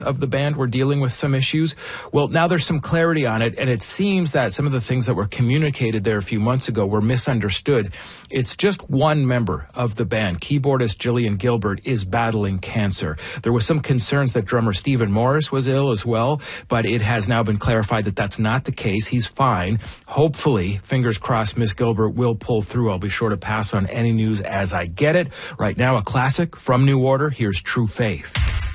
of the band were dealing with some issues. Well, now there's some clarity on it, and it seems that some of the things that were communicated there a few months ago were misunderstood. It's just one member of the band, keyboardist Gillian Gilbert, is battling cancer. There was some concerns that drummer Stephen Morris was ill as well, but it has now been clarified that that's not the case. He's fine. Hopefully, fingers crossed, Miss Gilbert will pull through. I'll be sure to pass on any news as I get it. Right now, a classic from New Order. Here's True Faith.